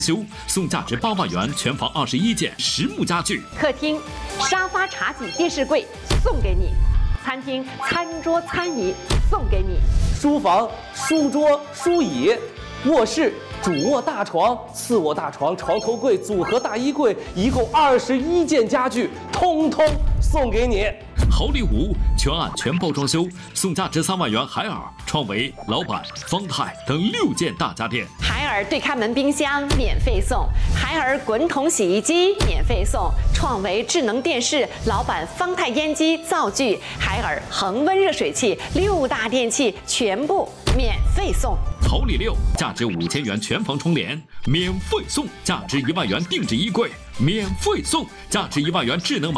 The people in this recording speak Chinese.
修送价值8万元全房21件实木家具。 客厅沙发、茶几、电视柜送给你；餐厅餐桌、餐椅送给你； 书房书桌、书椅；卧室主卧大床、次卧大床、床头柜、组合大衣柜，一共21件家具，通通送给你。 好礼五全案全包装修，送价值3万元海尔、创维、老板、方太等6件大家电。 海尔对开门冰箱免费送，海尔滚筒洗衣机免费送，创维智能电视、老板方太烟机灶具、海尔恒温热水器6大电器全部免费送。 好礼6价值5000元全房窗帘免费送，价值1万元定制衣柜免费送，价值1万元智能